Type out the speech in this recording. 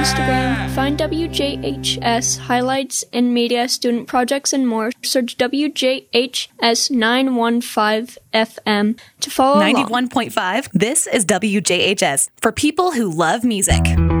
Instagram. Find WJHS highlights and media, student projects, and more. Search WJHS 915 FM to follow along. 91.5. This is WJHS for people who love music.